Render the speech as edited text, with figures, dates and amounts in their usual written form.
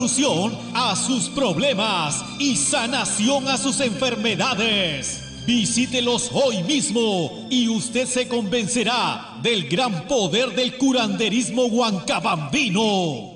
Solución a sus problemas y sanación a sus enfermedades. Visítelos hoy mismo y usted se convencerá del gran poder del curanderismo huancabambino.